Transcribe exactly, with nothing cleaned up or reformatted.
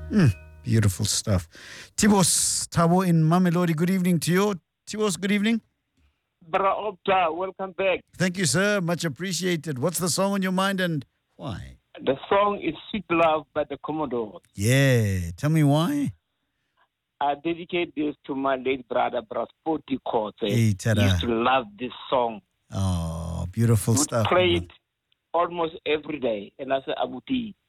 Mm, beautiful stuff. Tibos Tabo in Mamelodi, good evening to you. Tibos, good evening. Bra Opta, welcome back. Thank you, sir. Much appreciated. What's the song on your mind and why? The song is Sweet Love by the Commodores. Yeah. Tell me why. I dedicate this to my late brother, Braspoti Court. Hey, He tada. used to love this song. Oh, beautiful He would stuff. play man. it almost every day. And I said, Abuti,